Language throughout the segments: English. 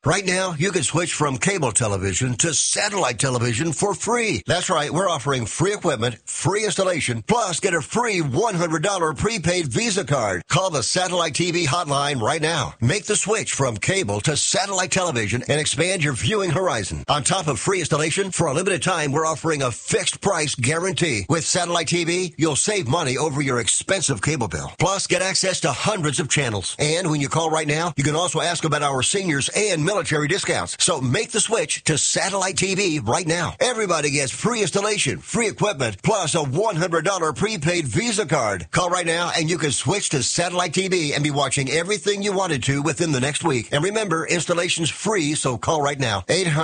Right now, you can switch from cable television to satellite television for free. That's right. We're offering free equipment, free installation, plus get a free $100 prepaid Visa card. Call the Satellite TV hotline right now. Make the switch from cable to satellite television and expand your viewing horizon. On top of free installation, for a limited time, we're offering a fixed price guarantee. With satellite TV, you'll save money over your expensive cable bill. Plus, get access to hundreds of channels. And when you call right now, you can also ask about our seniors and military discounts. So make the switch to satellite TV right now. Everybody gets free installation, free equipment, plus a $100 prepaid Visa card. Call right now and you can switch to satellite TV and be watching everything you wanted to within the next week. And remember, installation's free, so call right now.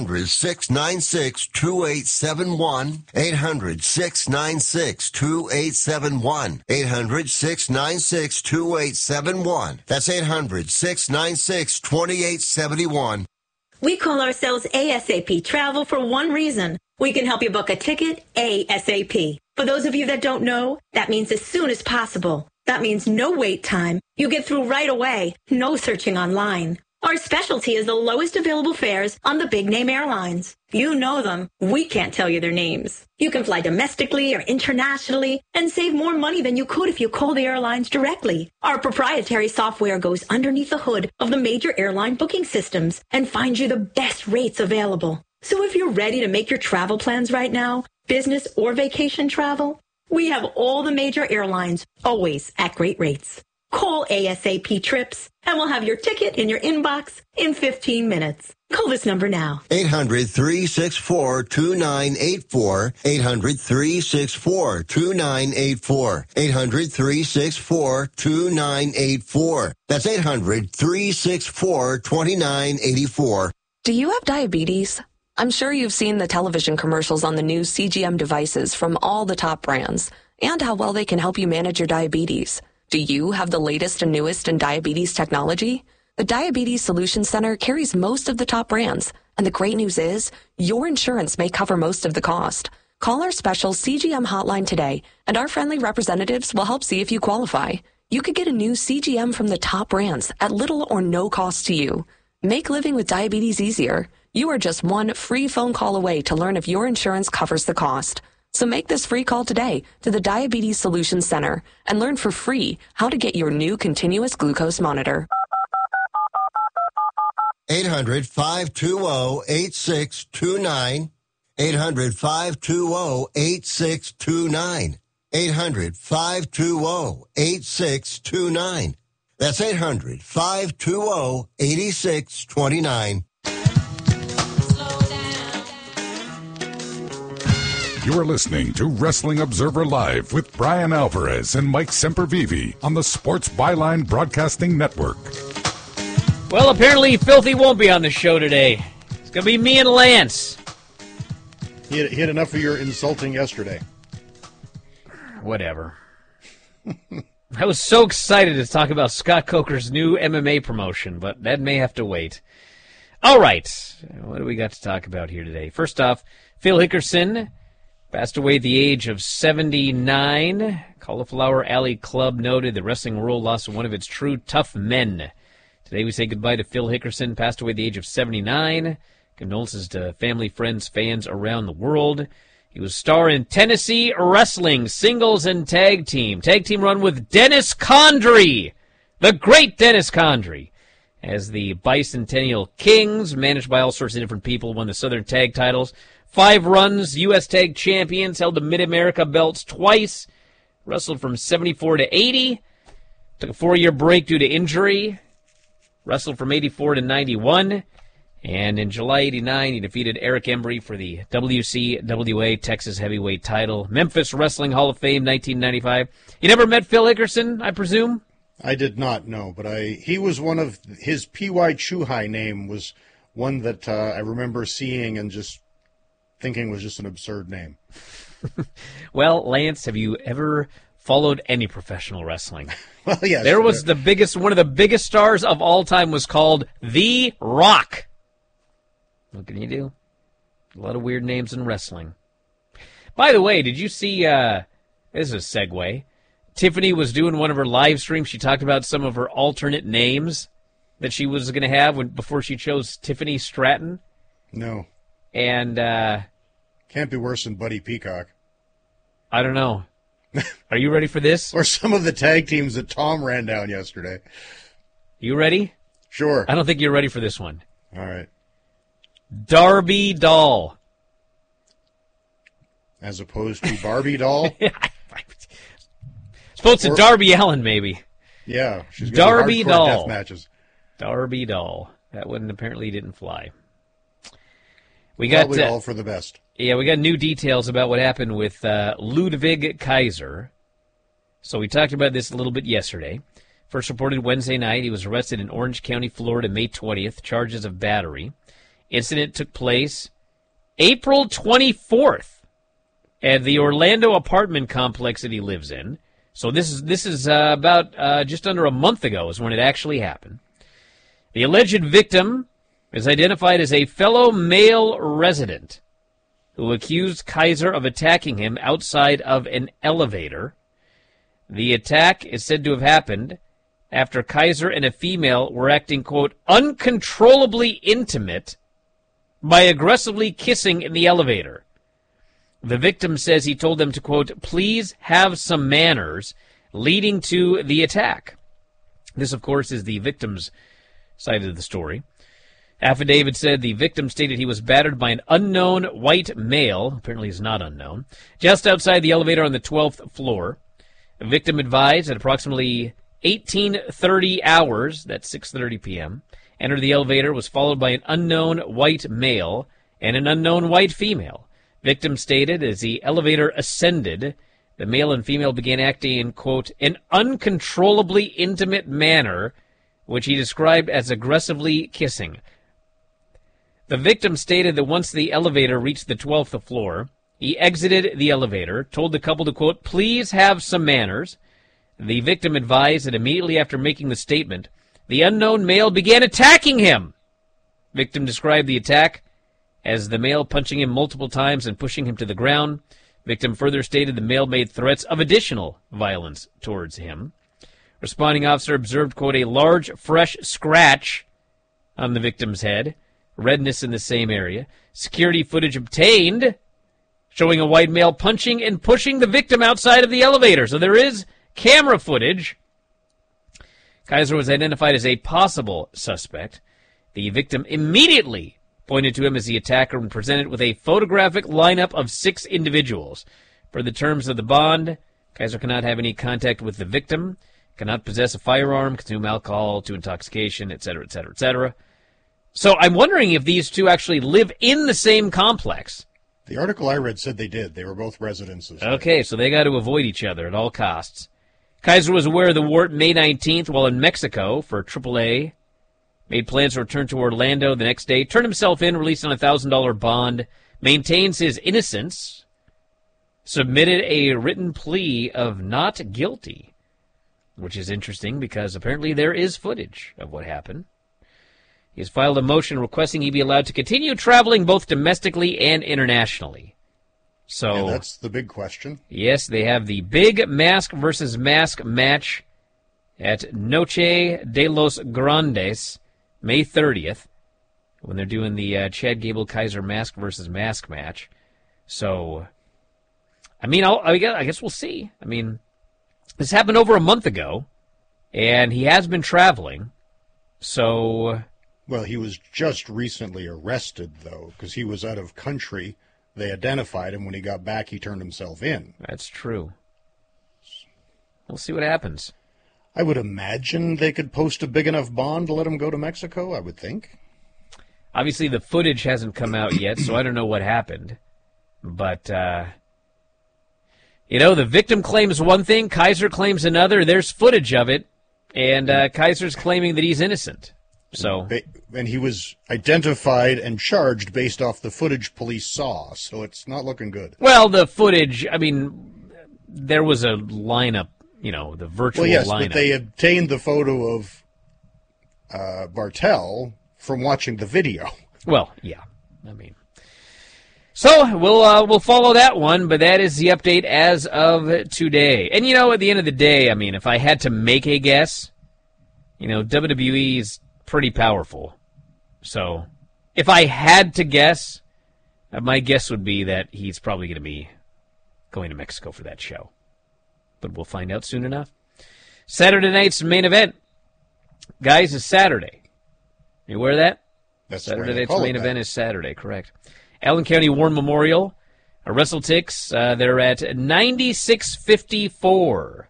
800-696-2871. 800-696-2871. 800-696-2871. That's 800-696-2871. We call ourselves ASAP Travel for one reason. We can help you book a ticket ASAP. For those of you that don't know, that means as soon as possible. That means no wait time. You get through right away. No searching online. Our specialty is the lowest available fares on the big-name airlines. You know them. We can't tell you their names. You can fly domestically or internationally and save more money than you could if you call the airlines directly. Our proprietary software goes underneath the hood of the major airline booking systems and finds you the best rates available. So if you're ready to make your travel plans right now, business or vacation travel, we have all the major airlines, always at great rates. Call ASAP Trips, and we'll have your ticket in your inbox in 15 minutes. Call this number now. 800-364-2984. 800-364-2984. 800-364-2984. That's 800-364-2984. Do you have diabetes? I'm sure you've seen the television commercials on the new CGM devices from all the top brands and how well they can help you manage your diabetes. Do you have the latest and newest in diabetes technology? The Diabetes Solutions Center carries most of the top brands, and the great news is your insurance may cover most of the cost. Call our special CGM hotline today, and our friendly representatives will help see if you qualify. You could get a new CGM from the top brands at little or no cost to you. Make living with diabetes easier. You are just one free phone call away to learn if your insurance covers the cost. So make this free call today to the Diabetes Solutions Center and learn for free how to get your new continuous glucose monitor. 800-520-8629. 800-520-8629. 800-520-8629. That's 800-520-8629. You're listening to Wrestling Observer Live with Brian Alvarez and Mike Sempervive on the Sports Byline Broadcasting Network. Well, apparently Filthy won't be on the show today. It's going to be me and Lance. He had enough of your insulting yesterday. Whatever. I was so excited to talk about Scott Coker's new MMA promotion, but that may have to wait. All right. What do we got to talk about here today? First off, Phil Hickerson passed away at the age of 79. Cauliflower Alley Club noted the wrestling world lost one of its true tough men. Today we say goodbye to Phil Hickerson, passed away at the age of 79. Condolences to family, friends, fans around the world. He was star in Tennessee Wrestling, singles and tag team. Tag team run with Dennis Condrey, the great Dennis Condrey. As the Bicentennial Kings, managed by all sorts of different people, won the Southern Tag titles. 5 runs, U.S. Tag Champions, held the Mid-America belts twice, wrestled from 74 to 80, took a 4-year break due to injury, wrestled from 84 to 91, and in July 89, he defeated Eric Embry for the WCWA Texas Heavyweight title. Memphis Wrestling Hall of Fame, 1995. You never met Phil Hickerson, I presume? I did not, no, but he was one of, his P.Y. Chuhai name was one that I remember seeing and just thinking was just an absurd name. Well, Lance, have you ever followed any professional wrestling? Well, yes. There was one of the biggest stars of all time was called The Rock. What can you do? A lot of weird names in wrestling. By the way, did you see, this is a segue, Tiffany was doing one of her live streams. She talked about some of her alternate names. that she was going to have before she chose Tiffany Stratton? No. And can't be worse than Buddy Peacock. I don't know. Are you ready for this? Or some of the tag teams that Tom ran down yesterday. You ready? Sure. I don't think you're ready for this one. All right. Darby Doll. As opposed to Barbie Doll? Supposed to Darby Allin, maybe. Yeah. She's Darby hardcore Doll. death matches. Darby Doll. That one apparently didn't fly. We got Probably all for the best. Yeah, we got new details about what happened with Ludwig Kaiser. So we talked about this a little bit yesterday. First reported Wednesday night, he was arrested in Orange County, Florida, May 20th, charges of battery. Incident took place April 24th at the Orlando apartment complex that he lives in. So this is about just under a month ago is when it actually happened. The alleged victim is identified as a fellow male resident who accused Kaiser of attacking him outside of an elevator. The attack is said to have happened after Kaiser and a female were acting, quote, uncontrollably intimate by aggressively kissing in the elevator. The victim says he told them to, quote, please have some manners, leading to the attack. This, of course, is the victim's side of the story. Affidavit said the victim stated he was battered by an unknown white male, apparently he's not unknown, just outside the elevator on the 12th floor. The victim advised at approximately 18:30 hours, that's 6:30 p.m., entered the elevator, was followed by an unknown white male and an unknown white female. Victim stated as the elevator ascended, the male and female began acting in, quote, an uncontrollably intimate manner, which he described as aggressively kissing. The victim stated that once the elevator reached the 12th floor, he exited the elevator, told the couple to, quote, please have some manners. The victim advised that immediately after making the statement, the unknown male began attacking him. Victim described the attack as the male punching him multiple times and pushing him to the ground. Victim further stated the male made threats of additional violence towards him. Responding officer observed, quote, a large, fresh scratch on the victim's head, redness in the same area. Security footage obtained showing a white male punching and pushing the victim outside of the elevator. So there is camera footage. Kaiser was identified as a possible suspect. The victim immediately pointed to him as the attacker and presented with a photographic lineup of 6 individuals. Per the terms of the bond, Kaiser cannot have any contact with the victim, cannot possess a firearm, consume alcohol to intoxication, etc., etc., etc. So I'm wondering if these two actually live in the same complex. The article I read said they did. They were both residences. Okay, so they got to avoid each other at all costs. Kaiser was aware of the warrant May 19th while in Mexico for AAA. Made plans to return to Orlando the next day. Turned himself in, released on a $1,000 bond. Maintains his innocence. Submitted a written plea of not guilty. Which is interesting because apparently there is footage of what happened. He has filed a motion requesting he be allowed to continue traveling both domestically and internationally. So yeah, that's the big question. Yes, they have the big mask versus mask match at Noche de los Grandes, May 30th, when they're doing the Chad Gable Kaiser mask versus mask match. So, I mean, I guess we'll see. I mean, this happened over a month ago, and he has been traveling. So, well, he was just recently arrested, though, because he was out of country. They identified him. When he got back, he turned himself in. That's true. We'll see what happens. I would imagine they could post a big enough bond to let him go to Mexico, I would think. Obviously, the footage hasn't come out yet, so I don't know what happened. But, the victim claims one thing, Kaiser claims another. There's footage of it, and Kaiser's claiming that he's innocent. So, and he was identified and charged based off the footage police saw, so it's not looking good. Well, the footage, I mean, there was a lineup, the virtual lineup. Well, yes, but they obtained the photo of Bartel from watching the video. Well, yeah, I mean. So, we'll follow that one, but that is the update as of today. And, at the end of the day, I mean, if I had to make a guess, WWE's pretty powerful. So, if I had to guess, my guess would be that he's probably going to be going to Mexico for that show. But we'll find out soon enough. Saturday night's main event, guys, is Saturday. You aware of that? That's Saturday night's main event is Saturday, correct. Allen County War Memorial, WrestleTix, they're at 96.54.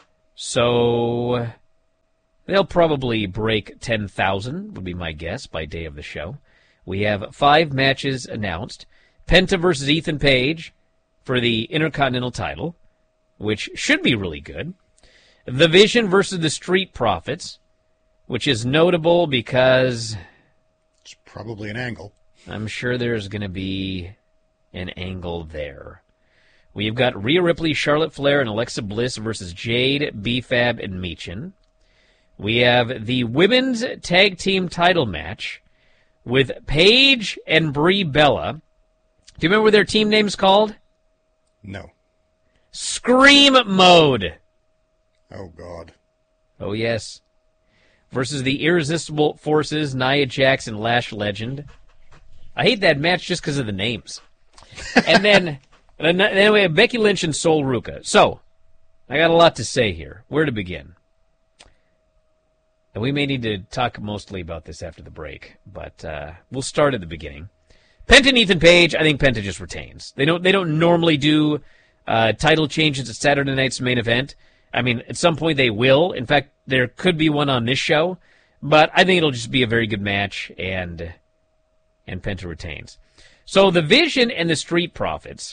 So they'll probably break 10,000, would be my guess, by day of the show. We have 5 matches announced. Penta versus Ethan Page for the Intercontinental title, which should be really good. The Vision versus the Street Profits, which is notable because it's probably an angle. I'm sure there's going to be an angle there. We've got Rhea Ripley, Charlotte Flair, and Alexa Bliss versus Jade, B-Fab, and Michin. We have the Women's Tag Team title match with Paige and Brie Bella. Do you remember what their team name's called? No. Scream Mode. Oh, God. Oh, yes. Versus the Irresistible Forces, Nia Jax and Lash Legend. I hate that match just because of the names. And then we have Becky Lynch and Sol Ruca. So, I got a lot to say here. Where to begin? And we may need to talk mostly about this after the break, but we'll start at the beginning. Penta and Ethan Page, I think Penta just retains. They don't normally do title changes at Saturday night's main event. I mean, at some point they will. In fact, there could be one on this show, but I think it'll just be a very good match, and Penta retains. So the Vision and the Street Profits.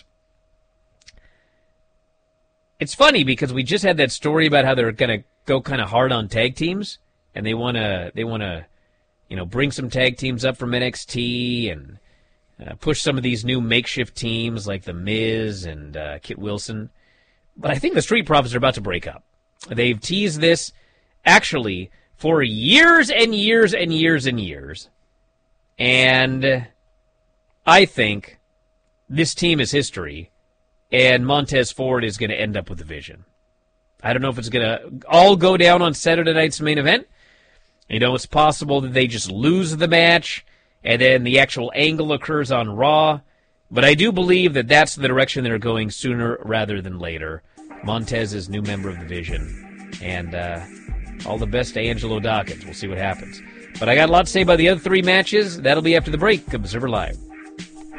It's funny because we just had that story about how they're going to go kind of hard on tag teams, and they want to, bring some tag teams up from NXT and push some of these new makeshift teams like The Miz and Kit Wilson. But I think the Street Profits are about to break up. They've teased this actually for years and years and years and years. And I think this team is history, and Montez Ford is going to end up with the Vision. I don't know if it's going to all go down on Saturday night's main event. It's possible that they just lose the match, and then the actual angle occurs on Raw. But I do believe that that's the direction they're going sooner rather than later. Montez is new member of the Vision. And all the best to Angelo Dawkins. We'll see what happens. But I got a lot to say about the other 3 matches. That'll be after the break of Observer Live.